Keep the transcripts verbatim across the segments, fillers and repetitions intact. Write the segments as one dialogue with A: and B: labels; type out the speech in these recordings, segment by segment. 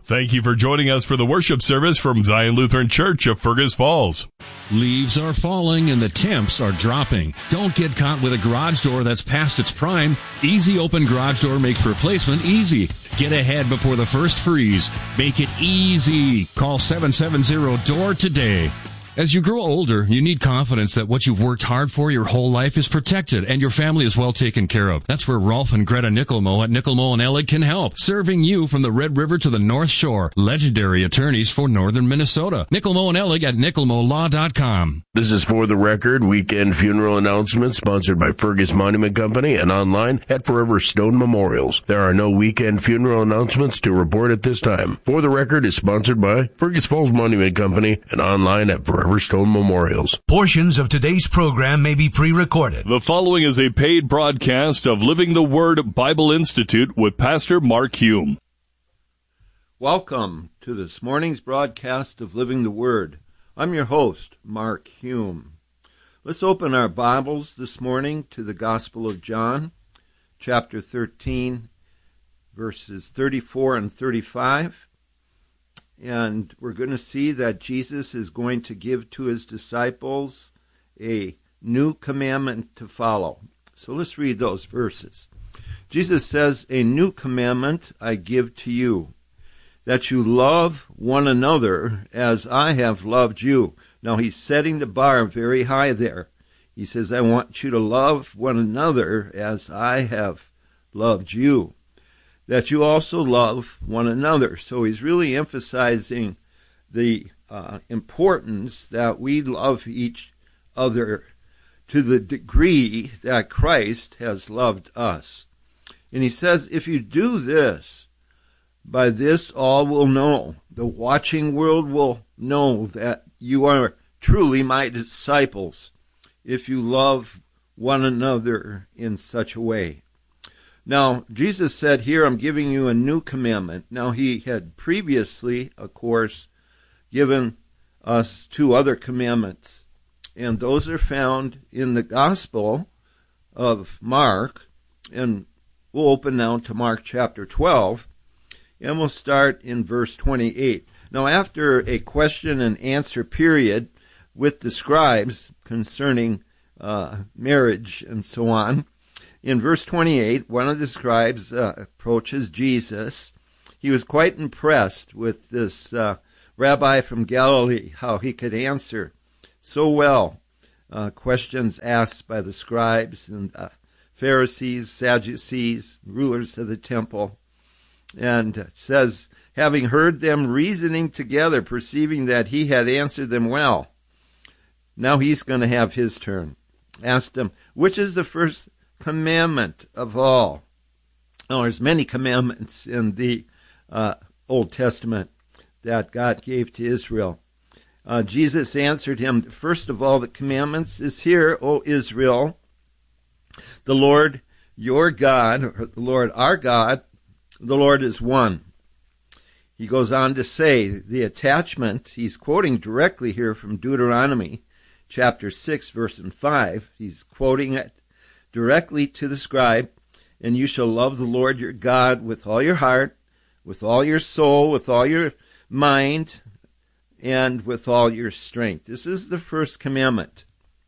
A: Thank you for joining us for the worship service from Zion Lutheran Church of Fergus Falls.
B: Leaves are falling and the temps are dropping. Don't get caught with a garage door that's past its prime. Easy Open Garage Door makes replacement easy. Get ahead before the first freeze. Make it easy. Call seven seven zero D O O R today. As you grow older, you need confidence that what you've worked hard for your whole life is protected and your family is well taken care of. That's where Rolf and Greta Nickelmo at Nickelmo and Ellig can help, serving you from the Red River to the North Shore. Legendary attorneys for Northern Minnesota. Nickelmo and Ellig at nickelmo law dot com.
C: This is For the Record, weekend funeral announcement sponsored by Fergus Monument Company and online at Forever Stone Memorials. There are no weekend funeral announcements to report at this time. For the Record is sponsored by Fergus Falls Monument Company and online at Forever Stone Memorials.
D: Portions of today's program may be pre-recorded.
A: The following is a paid broadcast of Living the Word Bible Institute with Pastor Mark Hume.
E: Welcome to this morning's broadcast of Living the Word. I'm your host, Mark Hume. Let's open our Bibles this morning to the Gospel of John, chapter thirteen, verses thirty-four and thirty-five. And we're going to see that Jesus is going to give to his disciples a new commandment to follow. So let's read those verses. Jesus says, "A new commandment I give to you, that you love one another as I have loved you." Now he's setting the bar very high there. He says, I want you to love one another as I have loved you, that you also love one another. So he's really emphasizing the uh, importance that we love each other to the degree that Christ has loved us. And he says, if you do this, by this all will know, the watching world will know that you are truly my disciples, if you love one another in such a way. Now, Jesus said here, I'm giving you a new commandment. Now, he had previously, of course, given us two other commandments, and those are found in the Gospel of Mark, and we'll open now to Mark chapter twelve, and we'll start in verse twenty-eight. Now, after a question and answer period with the scribes concerning uh, marriage and so on, in verse twenty-eight, one of the scribes uh, approaches Jesus. He was quite impressed with this uh, rabbi from Galilee, how he could answer so well uh, questions asked by the scribes and uh, Pharisees, Sadducees, rulers of the temple. And it says, having heard them reasoning together, perceiving that he had answered them well, now he's going to have his turn. Asked them, which is the first commandment of all? Now, there's many commandments in the uh, Old Testament that God gave to Israel. Uh, Jesus answered him, first of all, the commandments is here, O Israel, the Lord your God, or the Lord our God, the Lord is one. He goes on to say the attachment, he's quoting directly here from Deuteronomy chapter six, verse five. He's quoting it directly to the scribe, and you shall love the Lord your God with all your heart, with all your soul, with all your mind, and with all your strength. This is the first commandment.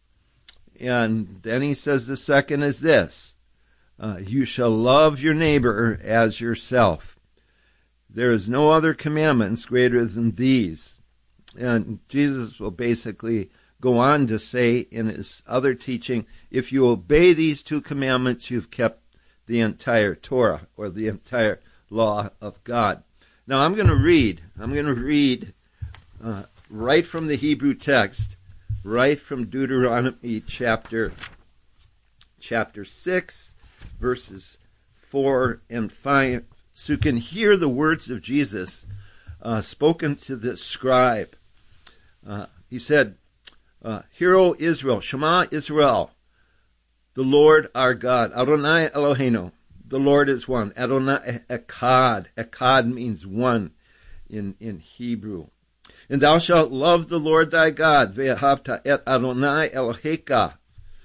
E: And then he says the second is this, uh, you shall love your neighbor as yourself. There is no other commandments greater than these. And Jesus will basically go on to say in his other teaching, if you obey these two commandments, you've kept the entire Torah, or the entire law of God. Now I'm going to read, I'm going to read uh, right from the Hebrew text, right from Deuteronomy chapter, chapter six, verses four and five, so you can hear the words of Jesus uh, spoken to the scribe. Uh, he said, Uh, Hear, O Israel, Shema Israel, the Lord our God, Adonai Eloheinu, the Lord is one. Adonai Echad, Echad means one in, in Hebrew. And thou shalt love the Lord thy God, ve'ahavta et Adonai Elohecha.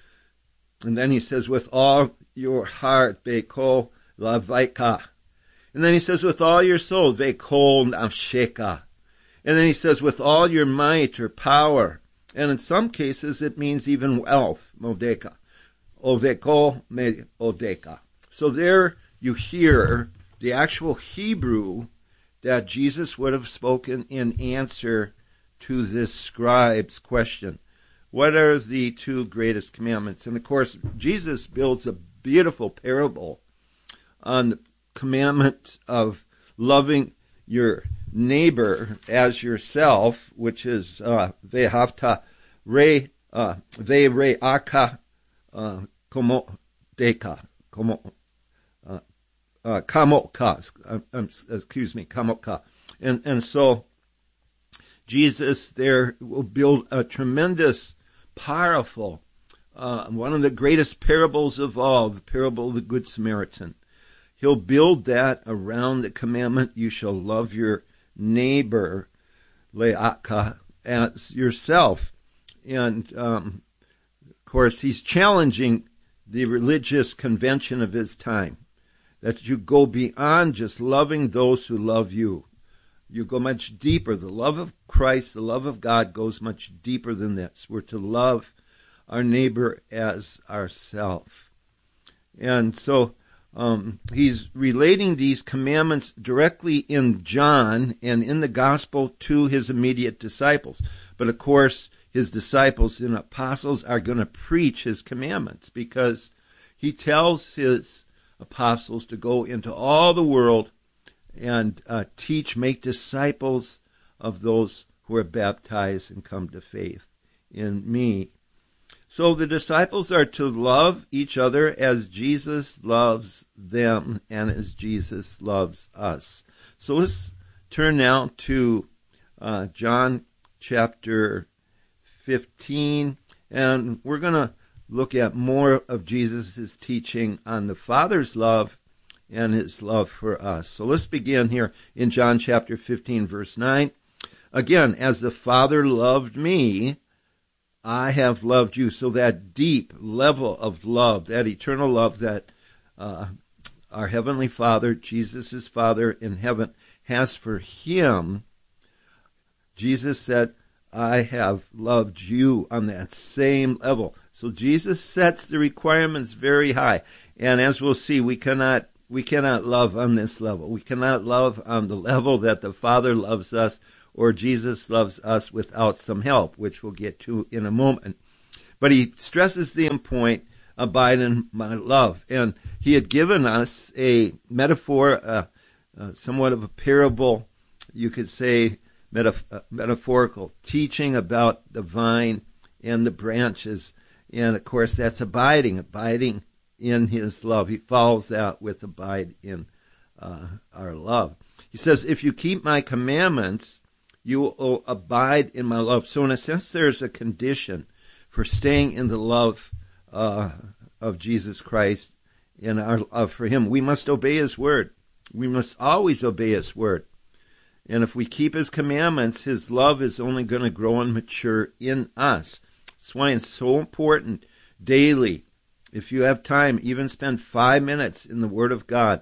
E: And then he says, with all your heart, be'kol lavaika. And then he says, with all your soul, vekol nafsheka. And then he says, with all your might or power. And in some cases, it means even wealth, modeka. Ovekol me odeka. So there you hear the actual Hebrew that Jesus would have spoken in answer to this scribe's question. What are the two greatest commandments? And of course, Jesus builds a beautiful parable on the commandment of loving your neighbor as yourself, which is uh, vehavta re uh, ve re aka uh, komo deka komo uh, uh, kamoka uh, um, excuse me kamoka, and and so Jesus there will build a tremendous, powerful, uh, one of the greatest parables of all, the parable of the Good Samaritan. He'll build that around the commandment, you shall love your neighbor, le'aka, as yourself. And, um, of course, he's challenging the religious convention of his time, that you go beyond just loving those who love you. You go much deeper. The love of Christ, the love of God goes much deeper than this. We're to love our neighbor as ourself. And so um, he's relating these commandments directly in John and in the gospel to his immediate disciples. But of course, his disciples and apostles are going to preach his commandments, because he tells his apostles to go into all the world and uh, teach, make disciples of those who are baptized and come to faith in me. So the disciples are to love each other as Jesus loves them and as Jesus loves us. So let's turn now to uh, John chapter fifteen, and we're going to look at more of Jesus' teaching on the Father's love and his love for us. So let's begin here in John chapter fifteen, verse nine. Again, as the Father loved me, I have loved you. So that deep level of love, that eternal love that uh, our Heavenly Father, Jesus' Father in heaven, has for him, Jesus said, I have loved you on that same level. So Jesus sets the requirements very high. And as we'll see, we cannot We cannot love on this level. We cannot love on the level that the Father loves us, or Jesus loves us without some help, which we'll get to in a moment. But he stresses the point, abide in my love. And he had given us a metaphor, uh, uh, somewhat of a parable, you could say metaf- uh, metaphorical teaching about the vine and the branches. And of course, that's abiding, abiding in his love. He follows that with abide in uh, our love. He says, if you keep my commandments, you will abide in my love. So in a sense, there's a condition for staying in the love uh, of Jesus Christ and our love for him. We must obey his word. We must always obey his word. And if we keep his commandments, his love is only going to grow and mature in us. That's why it's so important daily. If you have time, even spend five minutes in the Word of God,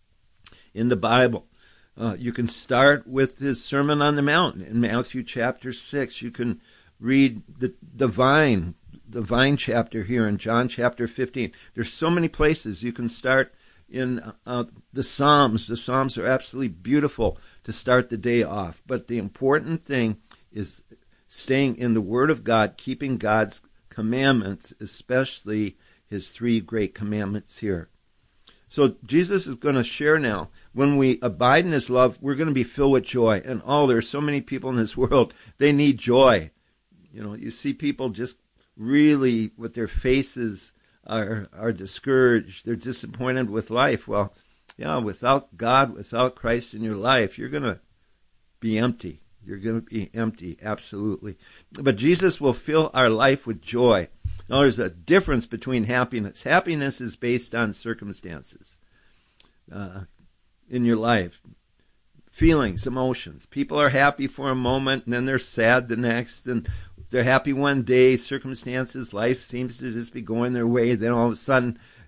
E: in the Bible. Uh, you can start with his Sermon on the Mount in Matthew chapter six. You can read the, the vine, the vine chapter here in John chapter fifteen. There's so many places. You can start in uh, the Psalms. The Psalms are absolutely beautiful to start the day off. But the important thing is staying in the Word of God, keeping God's commandments, especially his three great commandments here. So Jesus is going to share now, when we abide in his love, we're going to be filled with joy. And oh, there are so many people in this world, they need joy. You know, you see people just really with their faces are are discouraged. They're disappointed with life. Well, yeah, without God, without Christ in your life, you're going to be empty. You're going to be empty, absolutely. But Jesus will fill our life with joy. Now, there's a difference between happiness. Happiness is based on circumstances uh, in your life, feelings, emotions. People are happy for a moment, and then they're sad the next, and they're happy one day. Circumstances, life seems to just be going their way. Then all of a sudden,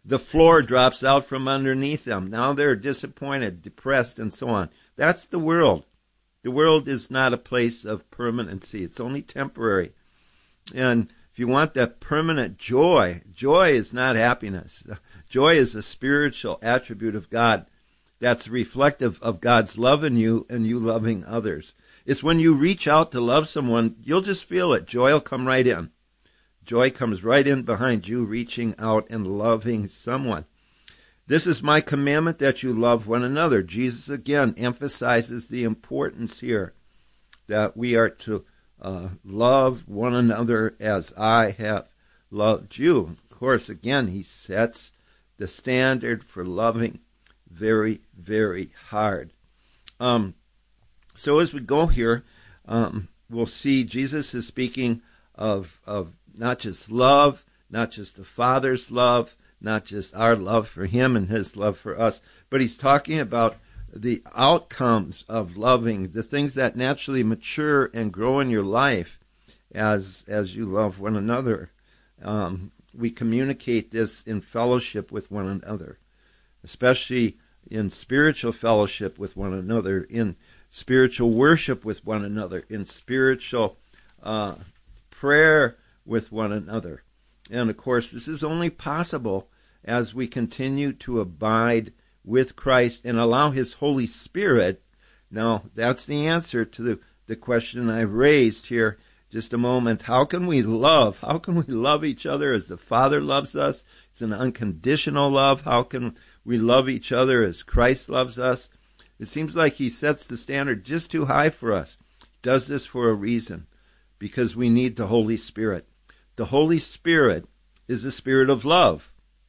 E: the floor drops out from underneath them. Now they're disappointed, depressed, and so on. That's the world. The world is not a place of permanency. It's only temporary. And if you want that permanent joy, joy is not happiness. Joy is a spiritual attribute of God that's reflective of God's love in you and you loving others. It's when you reach out to love someone, you'll just feel it. Joy will come right in. Joy comes right in behind you reaching out and loving someone. This is my commandment, that you love one another. Jesus again emphasizes the importance here that we are to uh, love one another as I have loved you. Of course, again, he sets the standard for loving very, very hard. Um, so as we go here, um, we'll see Jesus is speaking of, of not just love, not just the Father's love, not just our love for him and his love for us, but he's talking about the outcomes of loving, the things that naturally mature and grow in your life as as you love one another. Um, we communicate this in fellowship with one another, especially in spiritual fellowship with one another, in spiritual worship with one another, in spiritual uh, prayer with one another. And of course, this is only possible as we continue to abide with Christ and allow his Holy Spirit. Now, that's the answer to the, the question I raised here just a moment. How can we love? How can we love each other as the Father loves us? It's an unconditional love. How can we love each other as Christ loves us? It seems like he sets the standard just too high for us. He does this for a reason, because we need the Holy Spirit. The Holy Spirit is the spirit of love.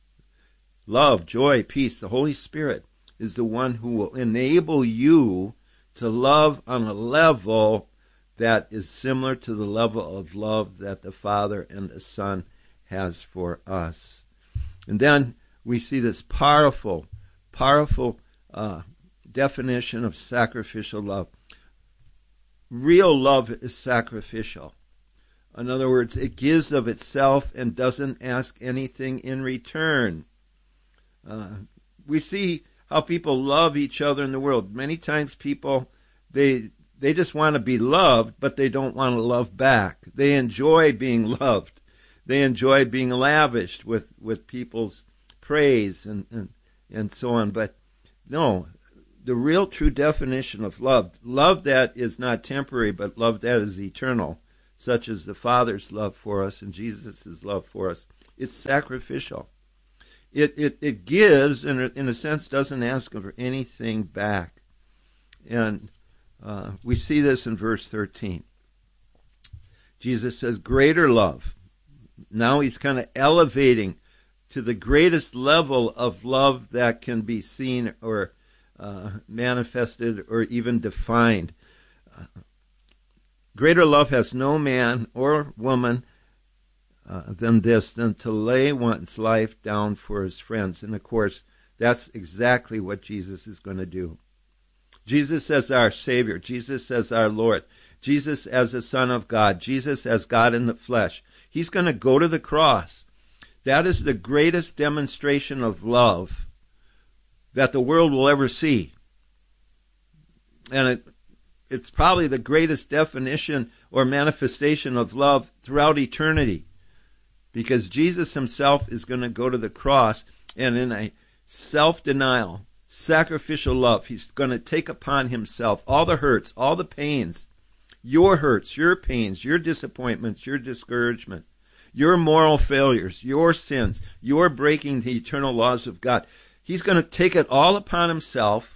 E: Love, joy, peace. The Holy Spirit is the one who will enable you to love on a level that is similar to the level of love that the Father and the Son has for us. And then we see this powerful, powerful uh, definition of sacrificial love. Real love is sacrificial. In other words, it gives of itself and doesn't ask anything in return. Uh, we see how people love each other in the world. Many times people, they they just want to be loved, but they don't want to love back. They enjoy being loved. They enjoy being lavished with, with people's praise and, and, and so on. But no, the real true definition of love, love that is not temporary, but love that is eternal, such as the Father's love for us and Jesus' love for us, it's sacrificial. It, it it gives, and in a sense doesn't ask for anything back. And uh, we see this in verse thirteen. Jesus says, greater love. Now he's kind of elevating to the greatest level of love that can be seen or uh, manifested or even defined. Uh, greater love has no man or woman Uh, than this, than to lay one's life down for his friends. And of course, that's exactly what Jesus is going to do. Jesus as our Savior, Jesus as our Lord, Jesus as the Son of God, Jesus as God in the flesh. He's going to go to the cross. That is the greatest demonstration of love that the world will ever see. And it, it's probably the greatest definition or manifestation of love throughout eternity. Because Jesus himself is going to go to the cross, and in a self-denial, sacrificial love, he's going to take upon himself all the hurts, all the pains, your hurts, your pains, your disappointments, your discouragement, your moral failures, your sins, your breaking the eternal laws of God. He's going to take it all upon himself,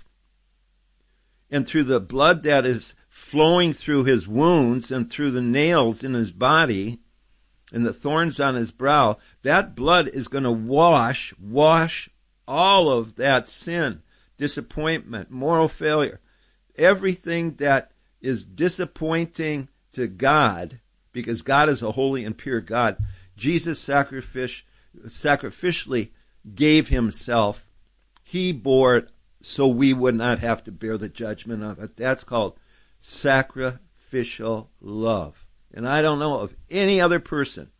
E: and through the blood that is flowing through his wounds and through the nails in his body, and the thorns on his brow, that blood is going to wash, wash all of that sin, disappointment, moral failure, everything that is disappointing to God, because God is a holy and pure God. Jesus sacrific- sacrificially gave himself. He bore it so we would not have to bear the judgment of it. That's called sacrificial love. And I don't know of any other person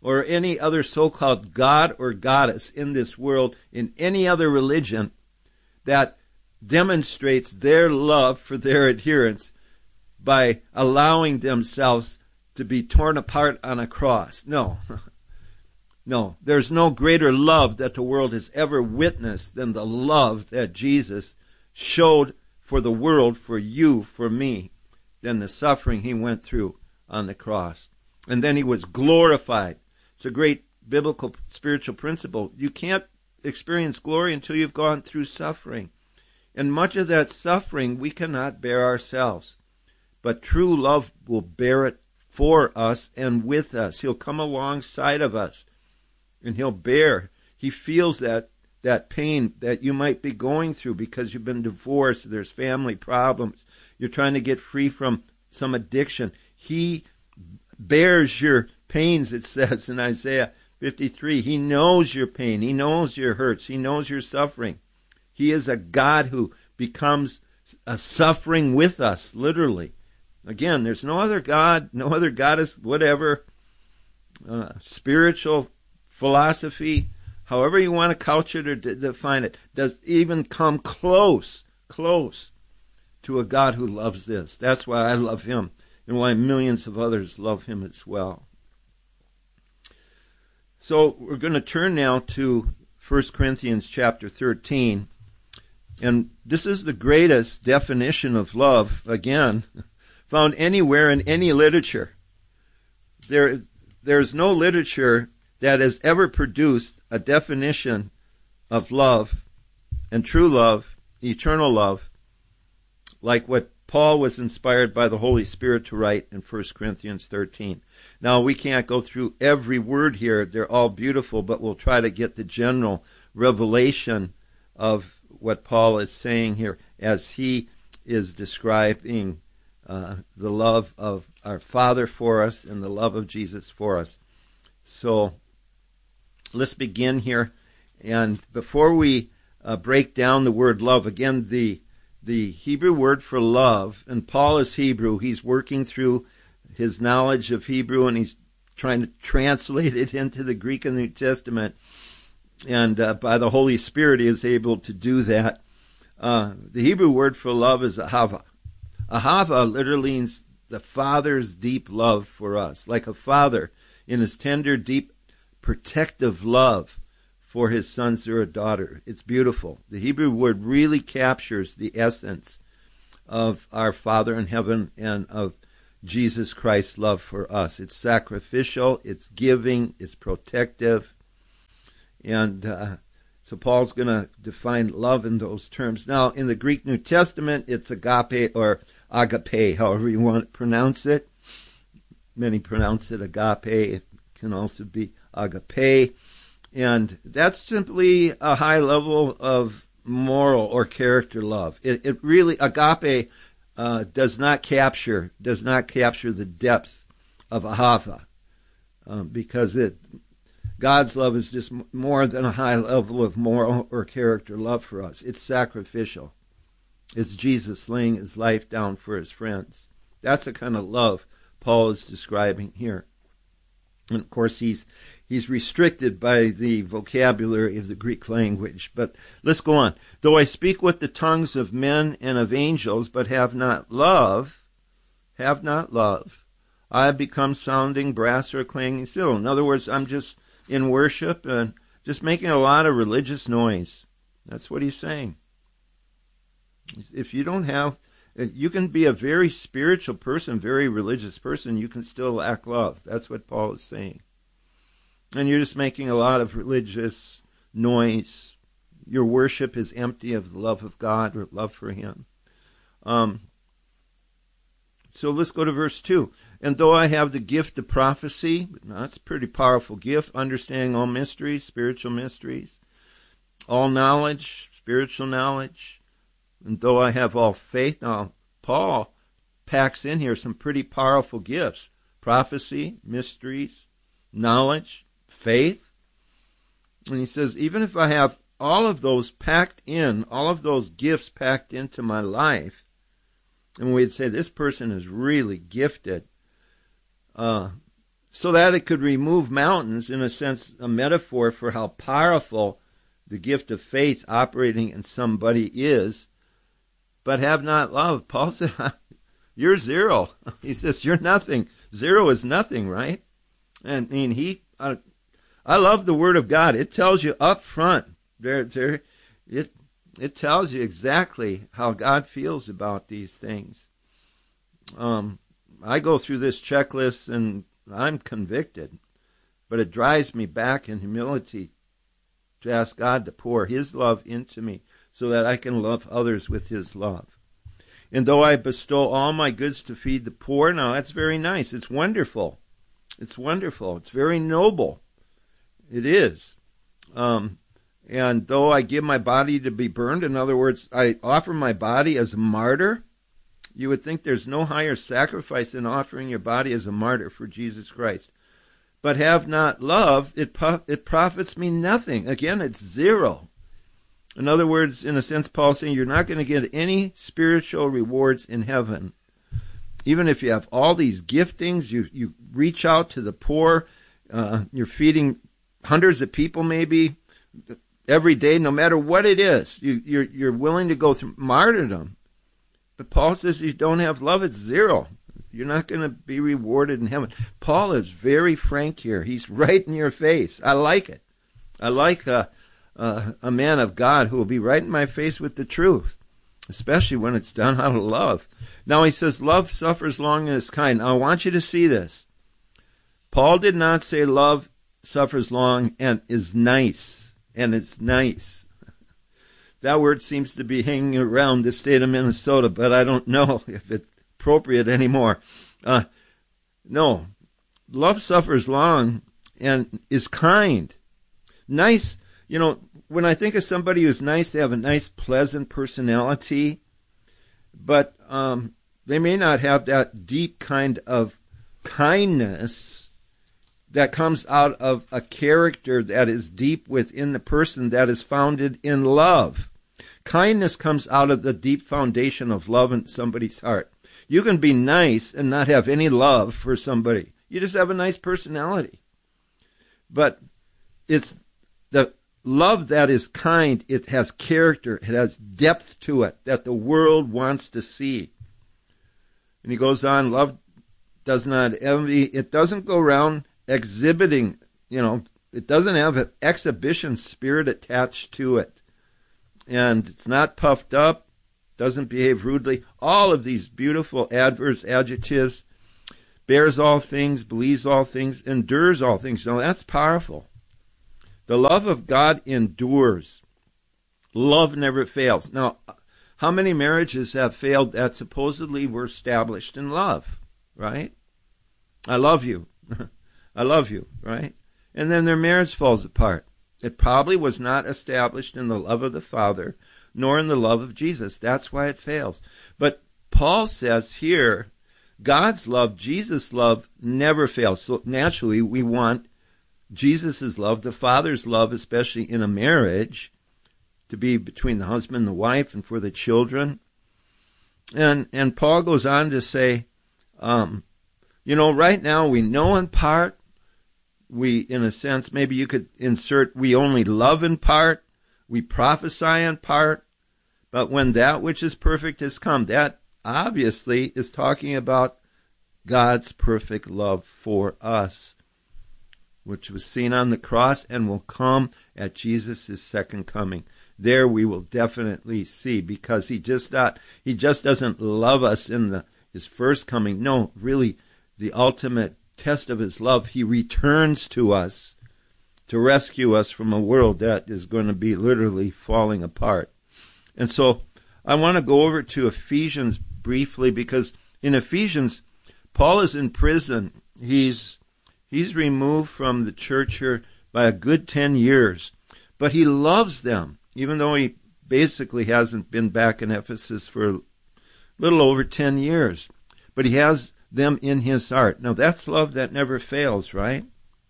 E: or any other so-called god or goddess in this world, in any other religion, that demonstrates their love for their adherents by allowing themselves to be torn apart on a cross. No. No. There's no greater love that the world has ever witnessed than the love that Jesus showed for the world, for you, for me, than the suffering he went through on the cross. And then he was glorified. It's a great biblical spiritual principle. You can't experience glory until you've gone through suffering. And much of that suffering we cannot bear ourselves. But true love will bear it for us and with us. He'll come alongside of us, and he'll bear. He feels that that pain that you might be going through because you've been divorced, there's family problems, you're trying to get free from some addiction. He bears your pains, it says in Isaiah fifty-three. He knows your pain. He knows your hurts. He knows your suffering. He is a God who becomes a suffering with us, literally. Again, there's no other God, no other goddess, whatever, uh, spiritual philosophy, however you want to couch it or de- define it, does even come close, close to a God who loves this. That's why I love him, and why millions of others love him as well. So we're going to turn now to First Corinthians chapter thirteen. And this is the greatest definition of love, again, found anywhere in any literature. There, there's no literature that has ever produced a definition of love and true love, eternal love, like what Paul was inspired by the Holy Spirit to write in First Corinthians thirteen. Now, we can't go through every word here. They're all beautiful, but we'll try to get the general revelation of what Paul is saying here as he is describing uh, the love of our Father for us and the love of Jesus for us. So let's begin here. And before we uh, break down the word love, again, the the Hebrew word for love, and Paul is Hebrew. He's working through his knowledge of Hebrew, and he's trying to translate it into the Greek and New Testament. And uh, by the Holy Spirit, he is able to do that. Uh, the Hebrew word for love is ahava. Ahava literally means the Father's deep love for us, like a father in his tender, deep, protective love for his sons or a daughter. It's beautiful. The Hebrew word really captures the essence of our Father in heaven and of Jesus Christ's love for us. It's sacrificial, it's giving, it's protective. And uh, so Paul's going to define love in those terms. Now, in the Greek New Testament, it's agape or agape, however you want to pronounce it. Many pronounce it agape. It can also be agape. And that's simply a high level of moral or character love. It, it really, agape uh, does not capture, does not capture the depth of ahava, um, because it, God's love is just more than a high level of moral or character love for us. It's sacrificial. It's Jesus laying his life down for his friends. That's the kind of love Paul is describing here. And of course, he's he's restricted by the vocabulary of the Greek language. But let's go on. Though I speak with the tongues of men and of angels, but have not love, have not love, I have become sounding brass or clanging cymbal. In other words, I'm just in worship and just making a lot of religious noise. That's what he's saying. If you don't have, you can be a very spiritual person, very religious person, you can still lack love. That's what Paul is saying. And you're just making a lot of religious noise. Your worship is empty of the love of God or love for him. Um, so let's go to verse two. And though I have the gift of prophecy, that's a pretty powerful gift, understanding all mysteries, spiritual mysteries, all knowledge, spiritual knowledge, and though I have all faith. Now, Paul packs in here some pretty powerful gifts. Prophecy, mysteries, knowledge, faith. And he says, even if I have all of those packed in, all of those gifts packed into my life, and we'd say this person is really gifted, uh, so that it could remove mountains, in a sense, a metaphor for how powerful the gift of faith operating in somebody is, but have not love. Paul said, you're zero. He says, you're nothing. Zero is nothing, right? And I mean, he, uh, I love the Word of God. It tells you up front, there, there, it, it tells you exactly how God feels about these things. Um, I go through this checklist and I'm convicted, but it drives me back in humility to ask God to pour His love into me so that I can love others with His love. And though I bestow all my goods to feed the poor, now that's very nice. It's wonderful. It's wonderful. It's very noble. It is. Um, and though I give my body to be burned, in other words, I offer my body as a martyr, you would think there's no higher sacrifice than offering your body as a martyr for Jesus Christ. But have not love, it, it profits me nothing. Again, it's zero. In other words, in a sense, Paul's saying you're not going to get any spiritual rewards in heaven. Even if you have all these giftings, you, you reach out to the poor, uh, you're feeding hundreds of people maybe every day, no matter what it is. You, you're, you're willing to go through martyrdom. But Paul says you don't have love, it's zero. You're not going to be rewarded in heaven. Paul is very frank here. He's right in your face. I like it. I like a, a, a man of God who will be right in my face with the truth, especially when it's done out of love. Now he says, love suffers long and is kind. Now I want you to see this. Paul did not say love suffers long and is nice, and it's nice. That word seems to be hanging around the state of Minnesota, but I don't know if it's appropriate anymore. Uh, no, love suffers long and is kind. Nice, you know, when I think of somebody who's nice, they have a nice, pleasant personality, but um, they may not have that deep kind of kindness that comes out of a character that is deep within the person that is founded in love. Kindness comes out of the deep foundation of love in somebody's heart. You can be nice and not have any love for somebody. You just have a nice personality. But it's the love that is kind. It has character. It has depth to it that the world wants to see. And he goes on, love does not envy. It doesn't go around exhibiting, you know, it doesn't have an exhibition spirit attached to it. And it's not puffed up, doesn't behave rudely. All of these beautiful adverse adjectives, bears all things, believes all things, endures all things. Now that's powerful. The love of God endures. Love never fails. Now, how many marriages have failed that supposedly were established in love, right? I love you. I love you, right? And then their marriage falls apart. It probably was not established in the love of the Father, nor in the love of Jesus. That's why it fails. But Paul says here, God's love, Jesus' love, never fails. So naturally, we want Jesus' love, the Father's love, especially in a marriage, to be between the husband and the wife and for the children. And and Paul goes on to say, um, you know, right now we know in part. We, in a sense, maybe you could insert, we only love in part, we prophesy in part, but when that which is perfect has come, that obviously is talking about God's perfect love for us, which was seen on the cross and will come at Jesus' second coming. There we will definitely see, because he just not, he just doesn't love us in the his first coming. No, really, the ultimate test of his love, he returns to us to rescue us from a world that is going to be literally falling apart. And so I want to go over to Ephesians briefly, because in Ephesians, Paul is in prison. He's he's removed from the church here by a good ten years, but he loves them, even though he basically hasn't been back in Ephesus for a little over ten years. But he has them in his heart. Now that's love that never fails, right?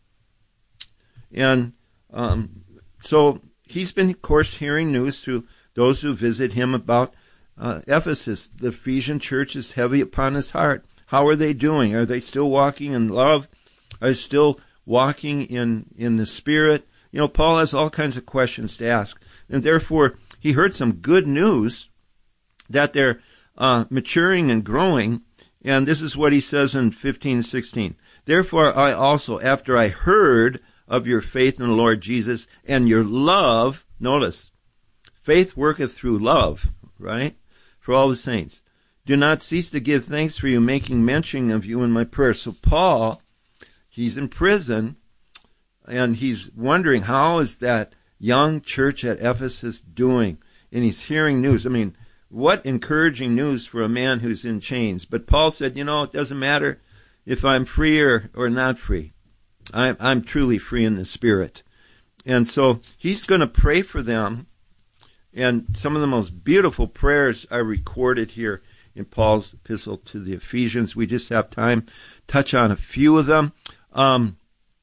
E: And um, so he's been, of course, hearing news through those who visit him about uh, Ephesus. The Ephesian church is heavy upon his heart. How are they doing? Are they still walking in love? Are you still walking in, in the Spirit? You know, Paul has all kinds of questions to ask. And therefore, he heard some good news that they're uh, maturing and growing. And this is what he says in fifteen sixteen. Therefore, I also, after I heard of your faith in the Lord Jesus and your love, notice, faith worketh through love, right? For all the saints. Do not cease to give thanks for you, making mention of you in my prayers. So Paul, he's in prison, and he's wondering, how is that young church at Ephesus doing? And he's hearing news. I mean, what encouraging news for a man who's in chains. But Paul said, you know, it doesn't matter if I'm free or, or not free. I'm, I'm truly free in the Spirit. And so he's going to pray for them. And some of the most beautiful prayers are recorded here in Paul's epistle to the Ephesians. We just have time to touch on a few of them. Um,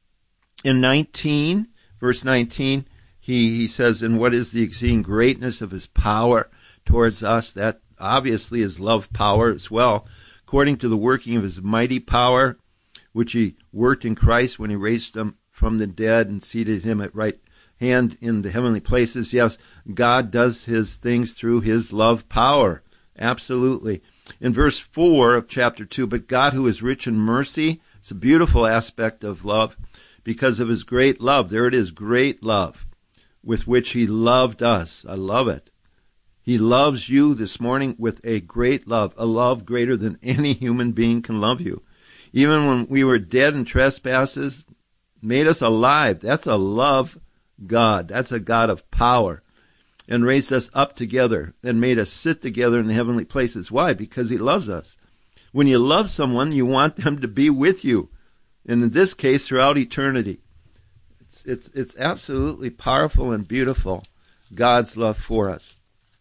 E: in nineteen, verse nineteen, he, he says, and what is the exceeding greatness of his power towards us? That obviously is love power as well. According to the working of his mighty power, which he worked in Christ when he raised him from the dead and seated him at right hand in the heavenly places. Yes, God does his things through his love power. Absolutely. In verse four of chapter two, but God who is rich in mercy, it's a beautiful aspect of love, because of his great love. There it is, great love, with which he loved us. I love it. He loves you this morning with a great love, a love greater than any human being can love you. Even when we were dead in trespasses, made us alive. That's a love God. That's a God of power. And raised us up together and made us sit together in the heavenly places. Why? Because he loves us. When you love someone, you want them to be with you. And in this case, throughout eternity. It's, it's, it's absolutely powerful and beautiful, God's love for us.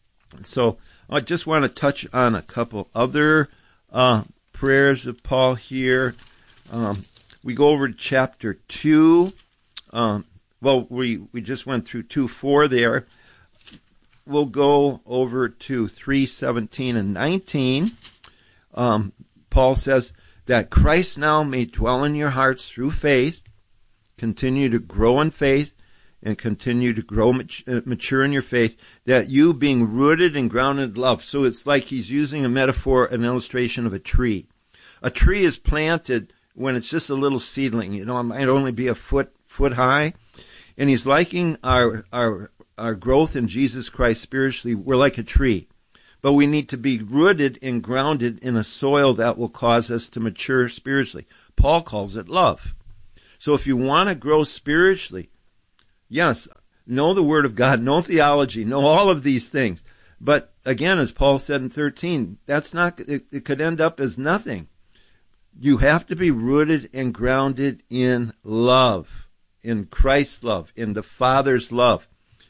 E: So I just want to touch on a couple other uh, prayers of Paul here. Um, we go over to chapter two. Um, well, we, we just went through two four there. We'll go over to three seventeen and nineteen. Um, Paul says that Christ now may dwell in your hearts through faith, continue to grow in faith, and continue to grow, mature in your faith, that you being rooted and grounded in love. So it's like he's using a metaphor, an illustration of a tree. A tree is planted when it's just a little seedling. You know, it might only be a foot foot high. And he's liking our our our growth in Jesus Christ spiritually. We're like a tree. But we need to be rooted and grounded in a soil that will cause us to mature spiritually. Paul calls it love. So if you want to grow spiritually, yes, know the Word of God, know theology, know all of these things. But again, as Paul said in thirteen, that's not, it, it could end up as nothing. You have to be rooted and grounded in love, in Christ's love, in the Father's love.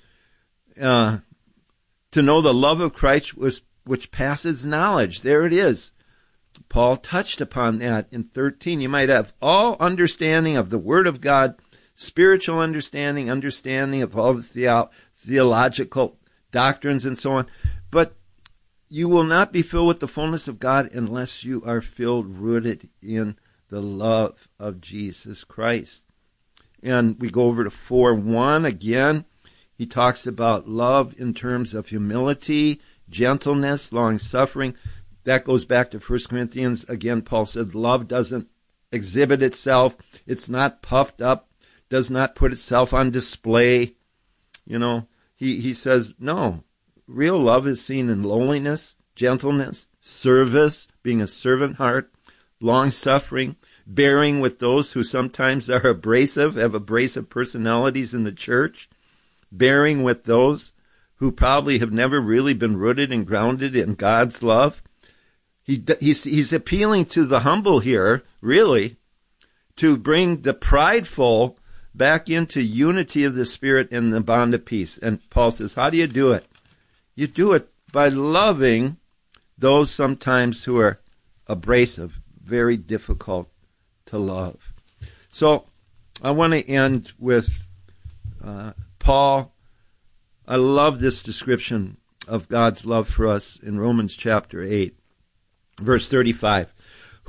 E: Uh, to know the love of Christ was, which passes knowledge. There it is. Paul touched upon that in thirteen. You might have all understanding of the Word of God, spiritual understanding, understanding of all the theo- theological doctrines and so on. But you will not be filled with the fullness of God unless you are filled, rooted in the love of Jesus Christ. And we go over to four one again. He talks about love in terms of humility, gentleness, long-suffering. That goes back to First Corinthians. Again, Paul said love doesn't exhibit itself. It's not puffed up, does not put itself on display. You know, he, he says, no, real love is seen in lowliness, gentleness, service, being a servant heart, long-suffering, bearing with those who sometimes are abrasive, have abrasive personalities in the church, bearing with those who probably have never really been rooted and grounded in God's love. He, he's, he's appealing to the humble here, really, to bring the prideful back into unity of the Spirit and the bond of peace. And Paul says, how do you do it? You do it by loving those sometimes who are abrasive, very difficult to love. So I want to end with uh, Paul. I love this description of God's love for us in Romans chapter eight, verse thirty-five.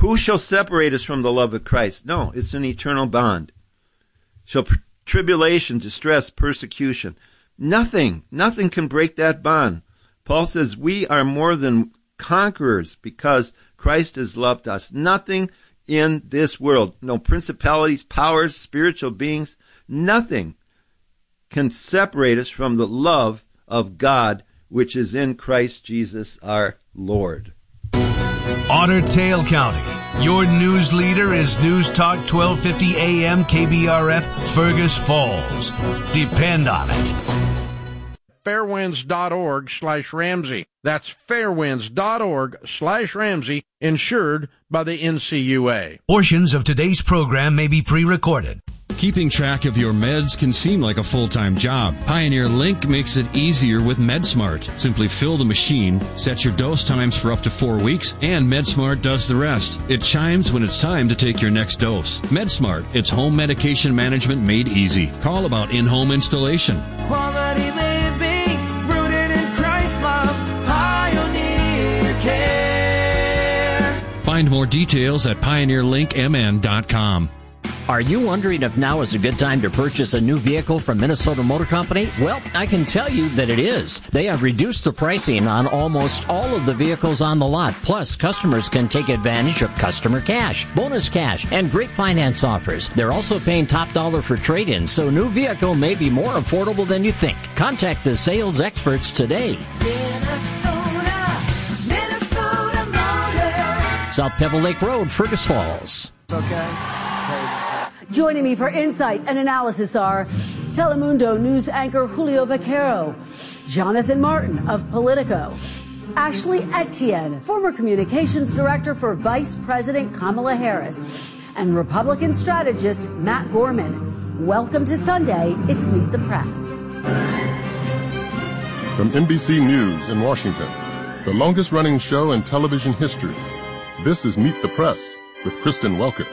E: Who shall separate us from the love of Christ? No, it's an eternal bond. Shall pr- tribulation, distress, persecution. Nothing, nothing can break that bond. Paul says we are more than conquerors because Christ has loved us. Nothing in this world, no principalities, powers, spiritual beings, nothing can separate us from the love of God, which is in Christ Jesus our Lord.
D: Otter Tail County. Your news leader is News Talk twelve fifty A M K B R F Fergus Falls. Depend on it.
F: fairwinds.org slash Ramsey. That's fairwinds.org slash Ramsey, insured by the N C U A.
D: Portions of today's program may be pre-recorded.
B: Keeping track of your meds can seem like a full-time job. Pioneer Link makes it easier with MedSmart. Simply fill the machine, set your dose times for up to four weeks, and MedSmart does the rest. It chimes when it's time to take your next dose. MedSmart, it's home medication management made easy. Call about in-home installation.
G: Quality living, rooted in Christ's love, Pioneer Care.
B: Find more details at pioneer link m n dot com.
H: Are you wondering if now is a good time to purchase a new vehicle from Minnesota Motor Company? Well, I can tell you that it is. They have reduced the pricing on almost all of the vehicles on the lot. Plus, customers can take advantage of customer cash, bonus cash, and great finance offers. They're also paying top dollar for trade-in, so new vehicle may be more affordable than you think. Contact the sales experts today.
G: Minnesota, Minnesota Motor.
H: South Pebble Lake Road, Fergus Falls.
G: Okay.
I: Joining me for insight and analysis are Telemundo news anchor Julio Vaquero, Jonathan Martin of Politico, Ashley Etienne, former communications director for Vice President Kamala Harris, and Republican strategist Matt Gorman. Welcome to Sunday. It's Meet the Press.
J: From N B C News in Washington, the longest-running show in television history, this is Meet the Press with Kristen Welker.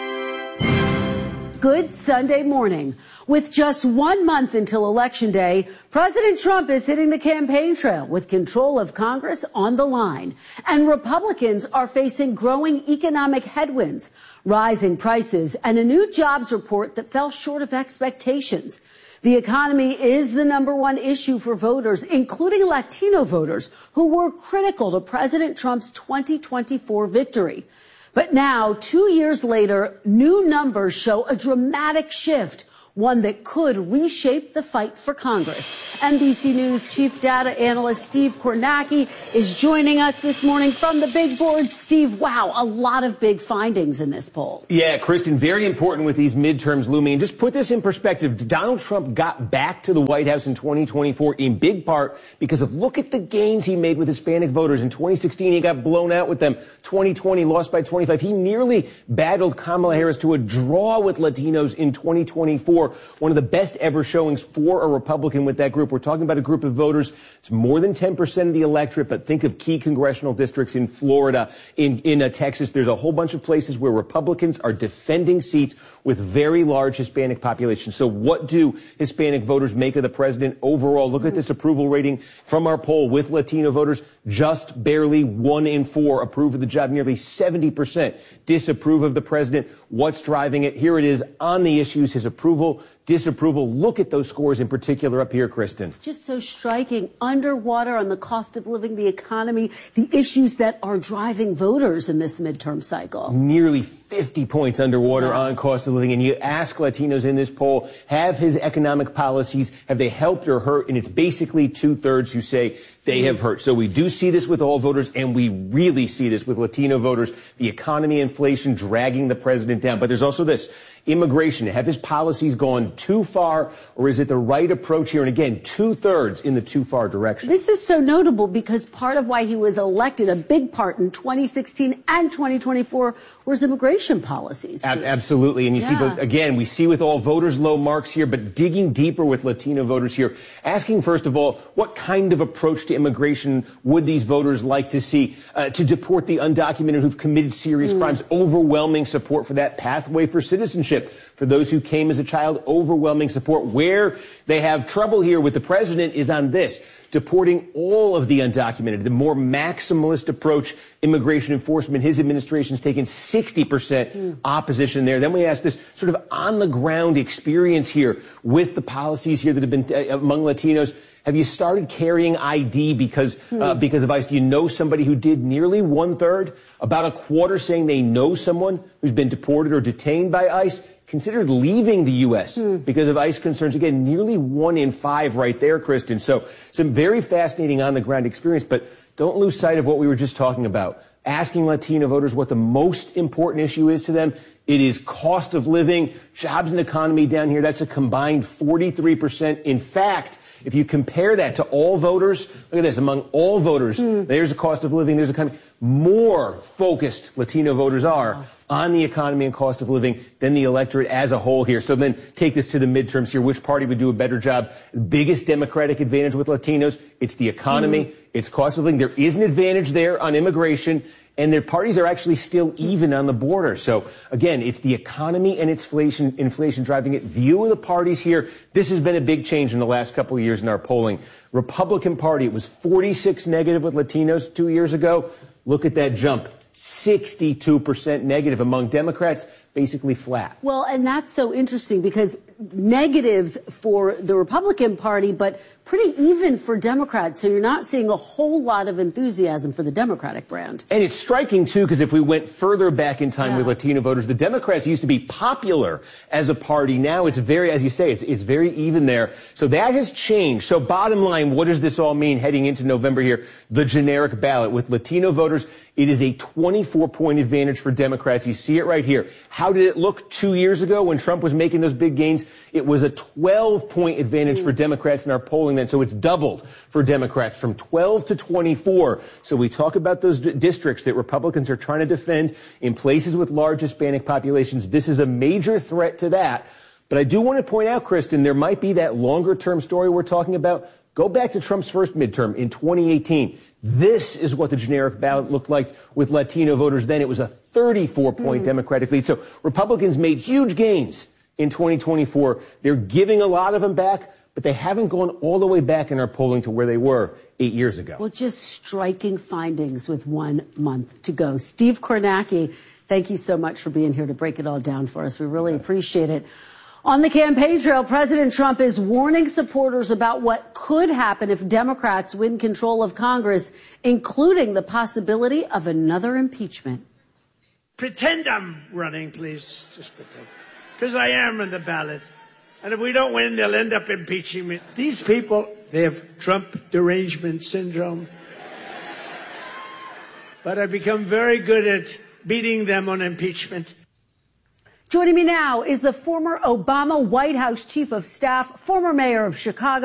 I: Good Sunday morning. With just one month until Election Day, President Trump is hitting the campaign trail with control of Congress on the line. And Republicans are facing growing economic headwinds, rising prices, and a new jobs report that fell short of expectations. The economy is the number one issue for voters, including Latino voters, who were critical to President Trump's twenty twenty-four victory. But now, two years later, new numbers show a dramatic shift, one that could reshape the fight for Congress. N B C News chief data analyst Steve Kornacki is joining us this morning from the big board. Steve, wow, a lot of big findings in this poll.
K: Yeah, Kristen, very important with these midterms looming. And just put this in perspective, Donald Trump got back to the White House in twenty twenty-four in big part because of look at the gains he made with Hispanic voters. In twenty sixteen, he got blown out with them. twenty twenty, lost by twenty-five. He nearly battled Kamala Harris to a draw with Latinos in twenty twenty-four. One of the best ever showings for a Republican with that group. We're talking about a group of voters. It's more than ten percent of the electorate, but think of key congressional districts in Florida, in, in uh, Texas. There's a whole bunch of places where Republicans are defending seats with very large Hispanic populations. So what do Hispanic voters make of the president overall? Look at this approval rating from our poll with Latino voters. Just barely one in four approve of the job. Nearly seventy percent disapprove of the president. What's driving it? Here it is on the issues, his approval, disapproval. Look at those scores in particular up here, Kristen.
I: Just so striking. Underwater on the cost of living, the economy, the issues that are driving voters in this midterm cycle.
K: Nearly fifty points underwater yeah. on cost of living. And you ask Latinos in this poll, have his economic policies, have they helped or hurt? And it's basically two-thirds who say they have hurt. So we do see this with all voters, and we really see this with Latino voters. The economy, inflation dragging the president down. But there's also this. Immigration, have his policies gone too far, or is it the right approach here? And again, two-thirds in the too far direction.
I: This is so notable because part of why he was elected, a big part in twenty sixteen and twenty twenty-four, was immigration policies.
K: Ab- absolutely. And you yeah. see, but again, we see with all voters low marks here, but digging deeper with Latino voters here, asking first of all, what kind of approach to immigration would these voters like to see uh, to deport the undocumented who've committed serious mm. crimes? Overwhelming support for that pathway for citizenship. citizenship for those who came as a child, overwhelming support. Where they have trouble here with the president is on this, deporting all of the undocumented, the more maximalist approach, immigration enforcement. His administration's taken sixty percent mm. opposition there. Then we ask this sort of on-the-ground experience here with the policies here that have been uh, among Latinos. Have you started carrying I D because uh, because of ICE? Do you know somebody who did? Nearly one-third, about a quarter saying they know someone who's been deported or detained by ICE, considered leaving the U S Hmm. because of ICE concerns. Again, nearly one in five right there, Kristen. So some very fascinating on-the-ground experience, but don't lose sight of what we were just talking about. Asking Latino voters what the most important issue is to them. It is cost of living, jobs and economy down here. That's a combined forty-three percent. In fact, if you compare that to all voters, look at this, among all voters, mm. there's the cost of living, there's a economy. More focused Latino voters are wow. on the economy and cost of living than the electorate as a whole here. So then take this to the midterms here. Which party would do a better job? Biggest Democratic advantage with Latinos, it's the economy, mm. it's cost of living. There is an advantage there on immigration. And their parties are actually still even on the border. So, again, it's the economy and inflation, inflation driving it. View of the parties here. This has been a big change in the last couple of years in our polling. Republican Party, it was forty-six negative with Latinos two years ago. Look at that jump. sixty-two percent negative among Democrats, basically flat.
I: Well, and that's so interesting because negatives for the Republican Party, but pretty even for Democrats. So you're not seeing a whole lot of enthusiasm for the Democratic brand.
K: And it's striking, too, because if we went further back in time yeah. with Latino voters, the Democrats used to be popular as a party. Now it's very, as you say, it's, it's very even there. So that has changed. So bottom line, what does this all mean heading into November here? The generic ballot with Latino voters, it is a twenty-four point advantage for Democrats. You see it right here. How did it look two years ago when Trump was making those big gains? It was a twelve point advantage for Democrats in our polling then. So it's doubled for Democrats from twelve to twenty-four. So we talk about those d- districts that Republicans are trying to defend in places with large Hispanic populations. This is a major threat to that. But I do want to point out, Kristen, there might be that longer term story we're talking about. Go back to Trump's first midterm in twenty eighteen. This is what the generic ballot looked like with Latino voters then. It was a thirty-four point mm. Democratic lead. So Republicans made huge gains in twenty twenty-four. They're giving a lot of them back, but they haven't gone all the way back in our polling to where they were eight years ago.
I: Well, just striking findings with one month to go. Steve Kornacki, thank you so much for being here to break it all down for us. We really appreciate it. On the campaign trail, President Trump is warning supporters about what could happen if Democrats win control of Congress, including the possibility of another impeachment.
L: Pretend I'm running, please. Just pretend. Because I am in the ballot. And if we don't win, they'll end up impeaching me. These people, they have Trump derangement syndrome. But I've become very good at beating them on impeachment.
I: Joining me now is the former Obama White House Chief of Staff, former mayor of Chicago,